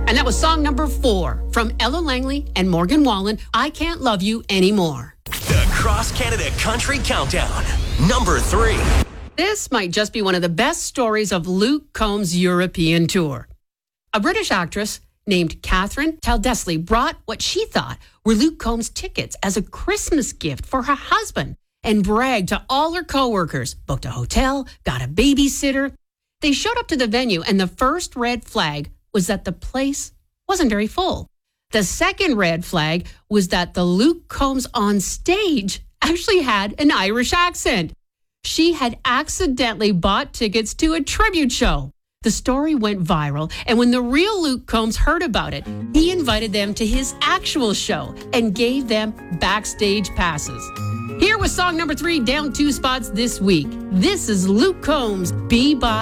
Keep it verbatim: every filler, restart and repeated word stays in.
And that was song number four from Ella Langley and Morgan Wallen, I Can't Love You Anymore. The Cross Canada Country Countdown, number three. This might just be one of the best stories of Luke Combs' European tour. A British actress named Catherine Taldesley brought what she thought were Luke Combs tickets as a Christmas gift for her husband and bragged to all her coworkers, booked a hotel, got a babysitter. They showed up to the venue, and the first red flag was that the place wasn't very full. The second red flag was that the Luke Combs on stage actually had an Irish accent. She had accidentally bought tickets to a tribute show. The story went viral, and when the real Luke Combs heard about it, he invited them to his actual show and gave them backstage passes. Here was song number three, down two spots this week. This is Luke Combs, Be By